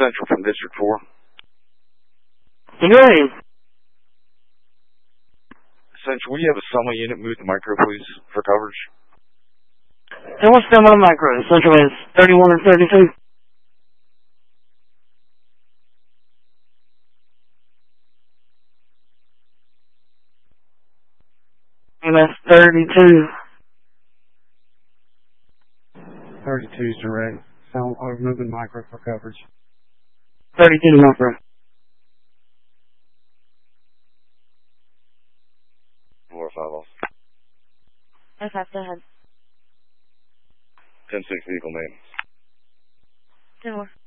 Central from District 4. Good morning. Central, will you have a Summa unit move the micro, please, for coverage? And what's down on the micro? Central is 31 or 32? And that's 32. 32 is direct. So I'm moving micro for coverage. 32 to micro. 4 or 5 off. Okay, go ahead. 10-6 vehicle name. 10 more.